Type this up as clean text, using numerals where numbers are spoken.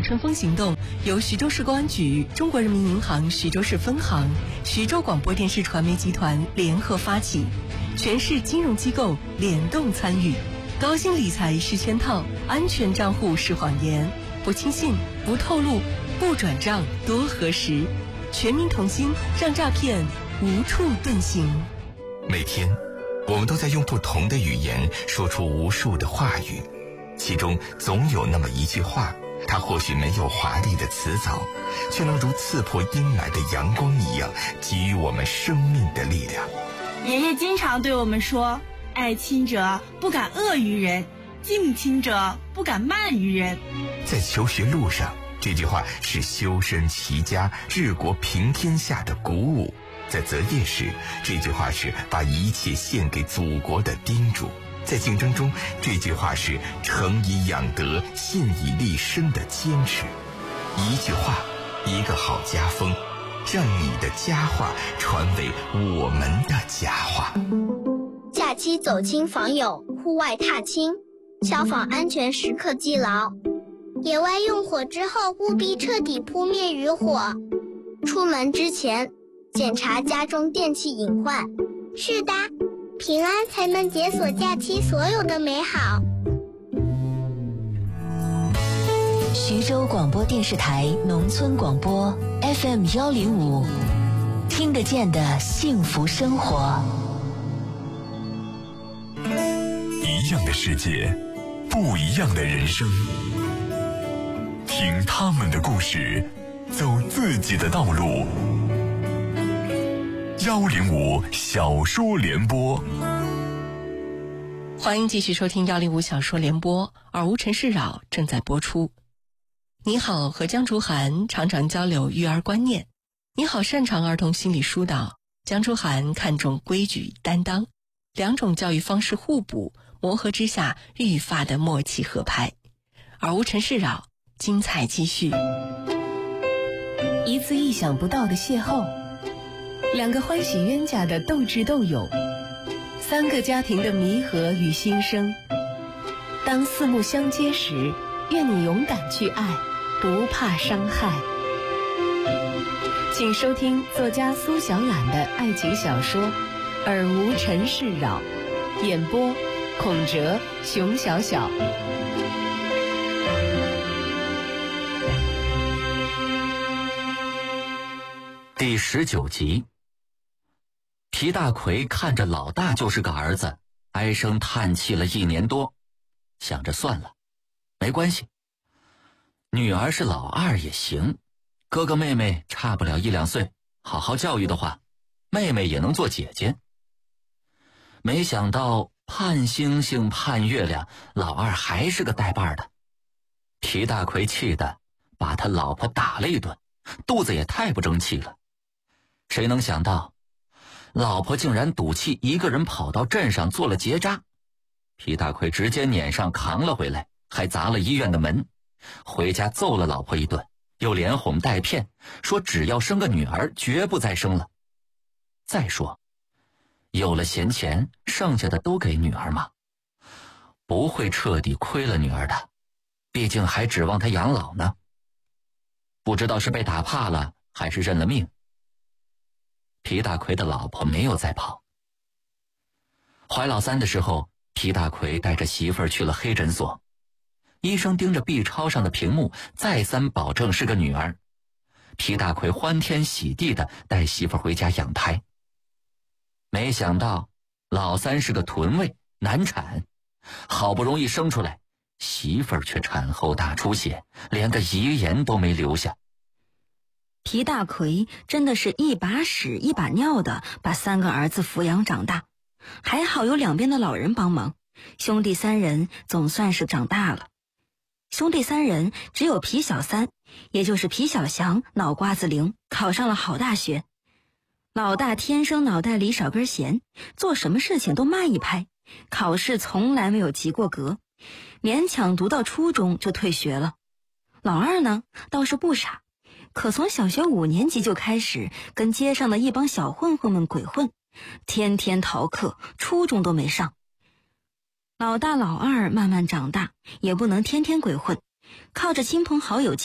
春风行动由徐州市公安局、中国人民银行徐州市分行、徐州广播电视传媒集团联合发起，全市金融机构联动参与。高薪理财是圈套，安全账户是谎言，不轻信，不透露，不转账，多核实。全民同心，让诈骗无处遁形。 每天我们都在用不同的语言说出无数的话语，其中总有那么一句话，它或许没有华丽的辞藻，却能如刺破阴霾的阳光一样，给予我们生命的力量。 爷爷经常对我们说，爱亲者不敢恶于人，敬亲者不敢慢于人。 在求学路上，这句话是修身齐家治国平天下的鼓舞；在择业时，这句话是把一切献给祖国的叮嘱；在竞争中，这句话是诚以养德信以立身的坚持。一句话，一个好家风，让你的佳话传为我们的佳话。 假期走亲访友，户外踏青，消防安全时刻记牢。野外用火之后，务必彻底扑灭余火。出门之前，检查家中电器隐患。是的，平安才能解锁假期所有的美好。 徐州广播电视台农村广播 FM105，听得见的幸福生活。 一样的世界，不一样的人生。听他们的故事，走自己的道路。105小说联播， 欢迎继续收听105小说联播，耳无尘世扰正在播出。你好和江竹涵常常交流育儿观念，你好擅长儿童心理疏导，江竹涵看重规矩担当，两种教育方式互补，磨合之下愈发的默契合拍。耳无尘世扰，精彩继续。一次意想不到的邂逅，两个欢喜冤家的斗智斗勇，三个家庭的弥合与新生。当四目相接时，愿你勇敢去爱，不怕伤害。请收听作家苏小懒的爱情小说《耳无尘世扰》，演播孔哲、熊小小。 第19集。皮大奎看着老大就是个儿子，唉声叹气了1年多，想着算了，没关系，女儿是老二也行，哥哥妹妹差不了1、2岁，好好教育的话，妹妹也能做姐姐。没想到盼星星盼月亮，老二还是个带把的。皮大奎气得把他老婆打了一顿，肚子也太不争气了。谁能想到老婆竟然赌气一个人跑到镇上做了结扎，皮大奎直接撵上扛了回来，还砸了医院的门，回家揍了老婆一顿，又连哄带骗，说只要生个女儿绝不再生了。再说有了闲钱，剩下的都给女儿嘛，不会彻底亏了女儿的，毕竟还指望她养老呢。不知道是被打怕了还是认了命，皮大奎的老婆没有再跑。怀老三的时候，皮大奎带着媳妇儿去了黑诊所，医生盯着 B 超上的屏幕，再三保证是个女儿。皮大奎欢天喜地地带媳妇儿回家养胎。没想到老三是个臀位，难产，好不容易生出来，媳妇儿却产后大出血，连个遗言都没留下。 皮大奎真的是一把屎一把尿的把3个儿子抚养长大，还好有两边的老人帮忙，兄弟3人总算是长大了。兄弟3人只有皮小三，也就是皮小翔脑瓜子灵，考上了好大学。老大天生脑袋里少根弦，做什么事情都慢一拍，考试从来没有及过格，勉强读到初中就退学了。老二呢倒是不傻，可从小学5年级就开始跟街上的一帮小混混们鬼混，天天逃课，初中都没上。老大老二慢慢长大，也不能天天鬼混，靠着亲朋好友